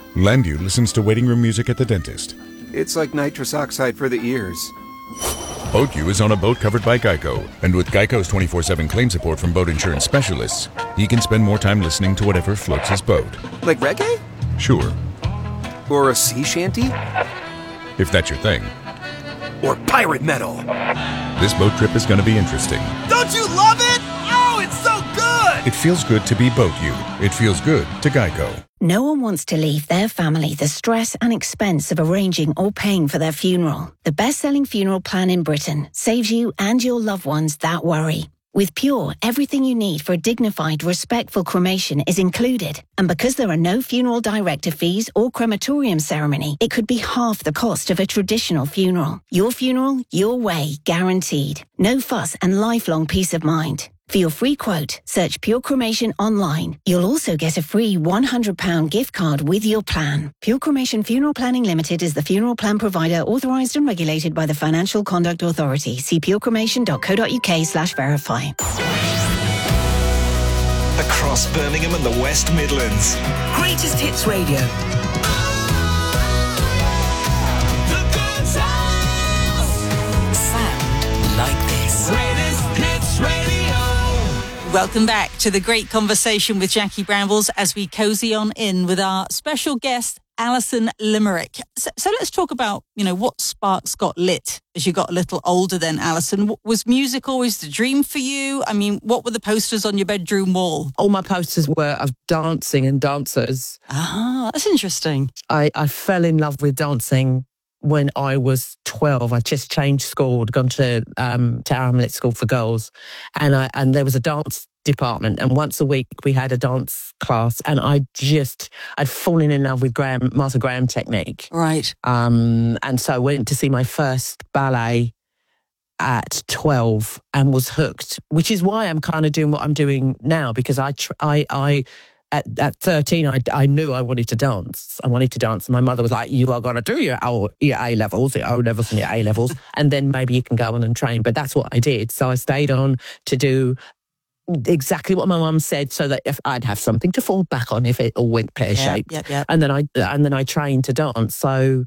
Landu listens to waiting room music at the dentist. It's like nitrous oxide for the ears. BoatU is on a boat covered by Geico, and with Geico's 24/7 claim support from boat insurance specialists, he can spend more time listening to whatever floats his boat. Like reggae? Sure, Or a sea shanty? if that's your thing. Or pirate metal? This boat trip is going to be interesting. Don't you love it? Oh, it's so good! It feels good to be BoatU. It feels good to Geico. No one wants to leave their family the stress and expense of arranging or paying for their funeral. The best-selling funeral plan in Britain saves you and your loved ones that worry. With Pure, everything you need for a dignified, respectful cremation is included. And because there are no funeral director fees or crematorium ceremony, it could be half the cost of a traditional funeral. Your funeral, your way, guaranteed. No fuss and lifelong peace of mind. For your free quote, search Pure Cremation online. You'll also get a free £100 gift card with your plan. Pure Cremation Funeral Planning Limited is the funeral plan provider authorised and regulated by the Financial Conduct Authority. See purecremation.co.uk/verify. Across Birmingham and the West Midlands. Greatest Hits Radio. The good times. Sound like this. Greatest Hits Radio. Welcome back to the great conversation with Jackie Brambles as we cozy on in with our special guest, Alison Limerick. So let's talk about, what sparks got lit as you got a little older then, Alison. Was music always the dream for you? I mean, what were the posters on your bedroom wall? All my posters were of dancing and dancers. Ah, that's interesting. I fell in love with dancing when I was 12. I just changed school, gone to Tower Hamlets School for Girls, and there was a dance department, and once a week we had a dance class, and I'd fallen in love with Martha Graham technique. Right. And so I went to see my first ballet at 12 and was hooked, which is why I'm kind of doing what I'm doing now, because at 13, I knew I wanted to dance. And my mother was like, you are going to do your A-levels, your O-levels and your A-levels, and then maybe you can go on and train. But that's what I did. So I stayed on to do exactly what my mum said, so that if I'd have something to fall back on if it all went pear-shaped. Yep. And then I trained to dance. So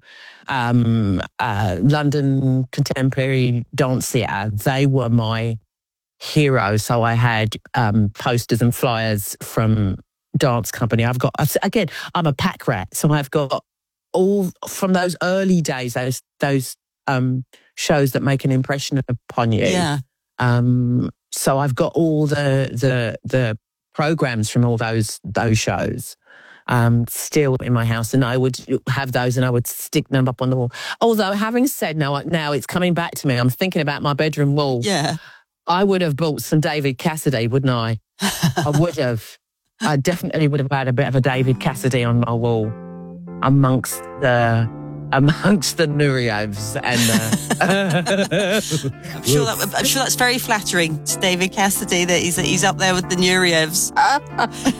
London Contemporary Dance Theatre, they were my heroes. So I had posters and flyers from dance company. I'm a pack rat, so I've got all from those early days, those shows that make an impression upon you. Yeah. So I've got all the programs from all those shows still in my house, and I would have those and I would stick them up on the wall. Although, having said now it's coming back to me. I'm thinking about my bedroom wall. Yeah. I would have bought some David Cassidy, wouldn't I? I would have. I definitely would have had a bit of a David Cassidy on my wall amongst the Nureyev and I'm sure that's very flattering to David Cassidy that he's up there with the Nureyevs.